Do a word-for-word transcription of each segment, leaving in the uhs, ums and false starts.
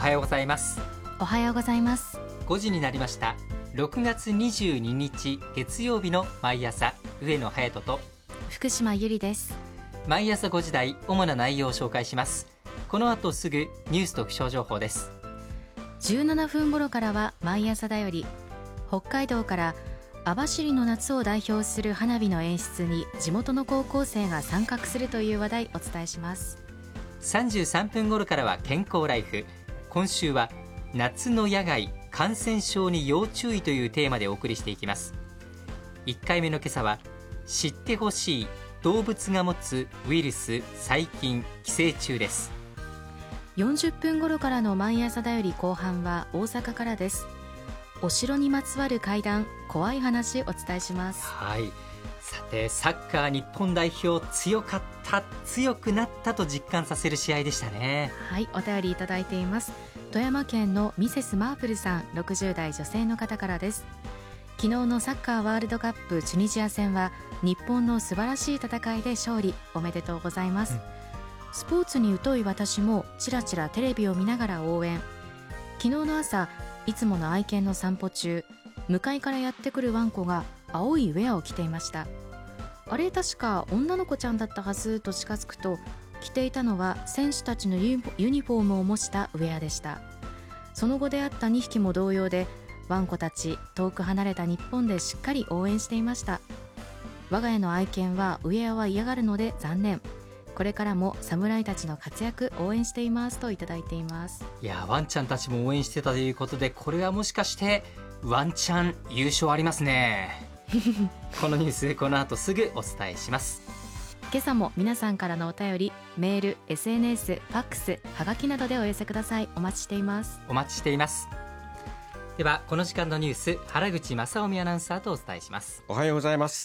はようございます。 おはようございます。 ごじになりました。ろくがつにじゅうににち月曜日の毎朝、上野隼人と福島ゆりです。 毎朝ごじ台、主な内容を紹介します。この後すぐニュースと気象情報です。 じゅうななふん頃からは毎朝だより、北海道から網走の夏を代表する花火の演出に地元の高校生が参画するという話題お伝えします。 さんじゅうさんぷん頃からは健康ライフ。今週は夏の野外感染症に要注意というテーマでお送りしていきます。いっかいめの今朝は、知ってほしい動物が持つウイルス細菌寄生虫です。 よんじゅっぷん頃からの毎朝だより後半は大阪からです。お城にまつわる怪談、怖い話お伝えします。 はい、さてサッカー日本代表強かった、強くなったと実感させる試合でしたね。 はい、お便りいただいています。富山県のミセスマープルさん、ろくじゅう代女性の方からです。昨日のサッカーワールドカップチュニジア戦は日本の素晴らしい戦いで勝利、おめでとうございます。うん、スポーツに疎い私もちらちらテレビを見ながら応援。昨日の朝、いつもの愛犬の散歩中、向かいからやってくるワンコが青いウェアを着ていました。あれ、確か女の子ちゃんだったはずと近づくと、着ていたのは選手たちのユニフォームを模したウェアでした。その後であったにひきも同様で、ワンコたち遠く離れた日本でしっかり応援していました。我が家の愛犬はウェアは嫌がるので残念。これからも侍たちの活躍応援していますといただいています。 いや、ワンちゃんたちも応援してたということで、これはもしかしてワンちゃん優勝ありますね。このニュース、この後すぐお伝えします。 今朝も皆さんからのお便り、メール、エスエヌエス、ファックス、はがきなどでお寄せください。お待ちしていますお待ちしています。ではこの時間のニュース、原口正臣アナウンサーとお伝えします。 おはようございます。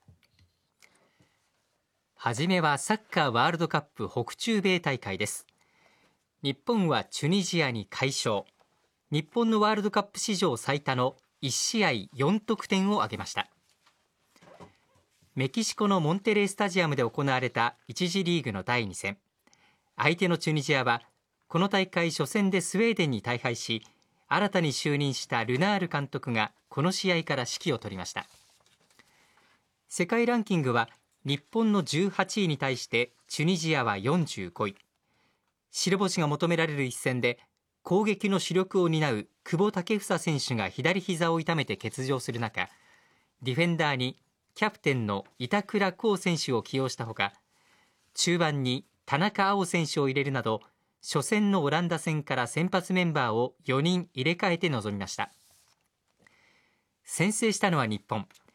はじめはサッカーワールドカップ北中米大会です。日本はチュニジアに快勝。日本のワールドカップ史上最多のいち試合よんとくてんを挙げました。メキシコのモンテレースタジアムで行われたいち次リーグのだいに戦。相手のチュニジアはこの大会初戦でスウェーデンに大敗し、新たに就任したルナール監督がこの試合から指揮を執りました。世界ランキングは日本のじゅうはちいに対してチュニジアはよんじゅうごい。白星が求められる一戦で、攻撃の主力を担う久保建英選手が左膝を痛めて欠場する中、ディフェンダーにキャプテンの板倉滉選手を起用したほか、中盤に田中碧選手を入れるなど、初戦のオランダ戦から先発メンバーをよにん入れ替えて臨みました。先制したのは日本。